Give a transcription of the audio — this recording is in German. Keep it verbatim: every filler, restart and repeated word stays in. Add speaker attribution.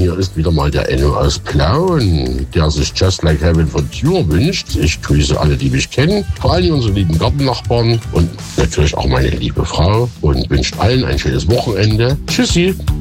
Speaker 1: hier ist wieder mal der Enno aus Plauen, der sich Just Like Heaven von Cure wünscht. Ich grüße alle, die mich kennen, vor allem unsere lieben Gartennachbarn und natürlich auch meine liebe Frau und wünsche allen ein schönes Wochenende. Tschüssi!